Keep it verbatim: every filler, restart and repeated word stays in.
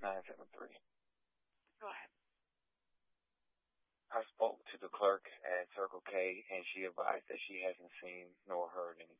nine seven three. Go ahead. I spoke to the clerk at Circle K, and she advised that she hasn't seen nor heard anything.